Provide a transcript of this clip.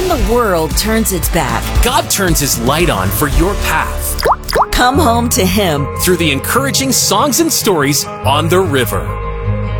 when the world turns its back, God turns His light on for your path come home to Him. through the encouraging songs and stories on the river.